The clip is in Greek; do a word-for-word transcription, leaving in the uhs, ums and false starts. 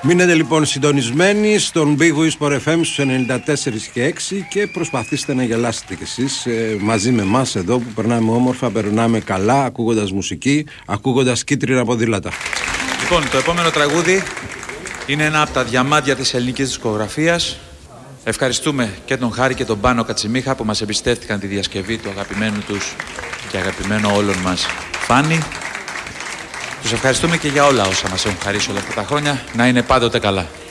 Μείνετε λοιπόν συντονισμένοι στον Big Whisper εφ εμ στους ενενήντα τέσσερα και έξι και προσπαθήστε να γελάσετε κι εσείς ε, μαζί με εμάς εδώ που περνάμε όμορφα, περνάμε καλά, ακούγοντας μουσική, ακούγοντας κίτρινα ποδήλατα. Λοιπόν, το επόμενο τραγούδι είναι ένα από τα διαμάντια της ελληνικής δισκογραφίας. Ευχαριστούμε και τον Χάρη και τον Πάνο Κατσιμίχα που μας εμπιστεύτηκαν τη διασκευή του αγαπημένου τους και αγαπημένου όλων μας Φάνη. Τους ευχαριστούμε και για όλα όσα μας έχουν χαρίσει όλα αυτά τα χρόνια. Να είναι πάντοτε καλά.